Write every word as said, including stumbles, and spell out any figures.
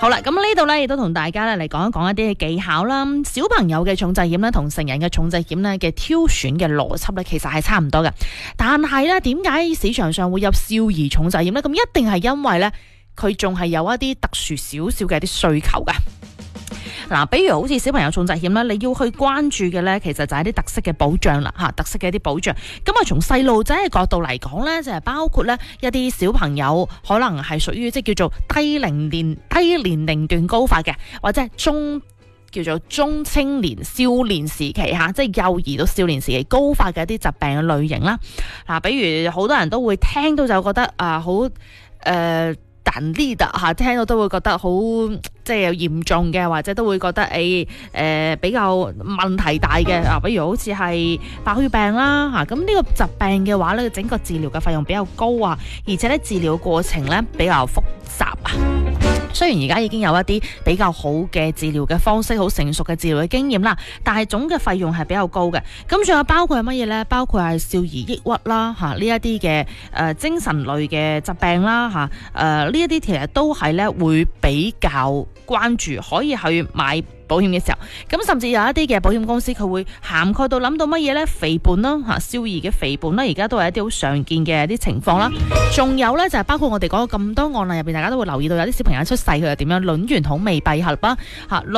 好啦，咁呢度咧亦都同大家咧嚟講一講一啲嘅技巧啦。小朋友嘅重疾險咧同成人嘅重疾險咧嘅挑選嘅邏輯咧，其實係差唔多嘅。但係咧，點解市場上會有少兒重疾險咧？咁一定係因為咧，佢仲係有一啲特殊少少嘅一啲需求嘅。嗱，比如好似小朋友重疾險咧，你要去關注嘅咧，其實就係啲特色嘅保障啦，嚇，特色嘅一啲保障。咁啊，從細路仔嘅角度嚟講咧，就係包括咧一啲小朋友可能係屬於即係叫做低齡年低年齡段高發嘅，或者係中叫做中青年少年時期嚇，即係幼兒到少年時期高發嘅一啲疾病嘅類型啦。嗱，比如好多人都會聽到就覺得啊，好誒彈啲㗎嚇，聽到都會覺得好即係有嚴重嘅，或者都會覺得誒誒、呃、比較問題大嘅啊，比如好似係白血病啦嚇，咁呢個疾病嘅話咧，整個治療嘅費用比較高啊，而且咧治療過程咧比較複雜啊。雖然而家已經有一啲比較好嘅治療嘅方式，好成熟嘅治療嘅經驗啦，但係總嘅費用係比較高嘅。咁仲有包括係乜嘢呢？包括係少兒抑鬱啦嚇，呢一啲嘅誒精神類嘅疾病啦嚇，誒呢一啲其實都係咧會比較關注，可以去買保險嘅時候，咁甚至有一啲嘅保險公司佢會涵蓋到諗到乜嘢呢？肥胖啦嚇，少兒嘅肥胖啦，而家都係一啲好常見嘅一啲情況啦。仲有呢，就係包括我哋講咗咁多案例入邊，大家都會留意到有啲小朋友出世佢又點樣，卵圓孔未閉合啦嚇。